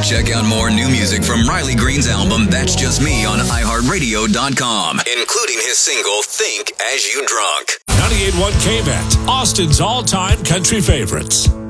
Check out more new music from Riley Green's album, That's Just Me, on iHeartRadio.com, including his single, Think As You Drunk. 98.1 KVET, Austin's all-time country favorites.